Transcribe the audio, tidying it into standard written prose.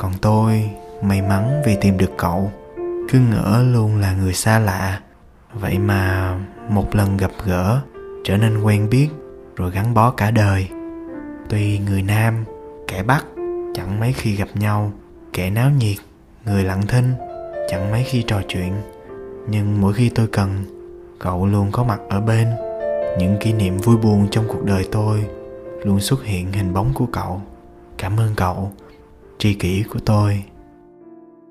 Còn tôi may mắn vì tìm được cậu. Cứ ngỡ luôn là người xa lạ, vậy mà một lần gặp gỡ trở nên quen biết, rồi gắn bó cả đời. Tuy người Nam, kẻ Bắc, chẳng mấy khi gặp nhau, kẻ náo nhiệt, người lặng thinh, chẳng mấy khi trò chuyện, nhưng mỗi khi tôi cần, cậu luôn có mặt ở bên. Những kỷ niệm vui buồn trong cuộc đời tôi luôn xuất hiện hình bóng của cậu. Cảm ơn cậu, tri kỷ của tôi.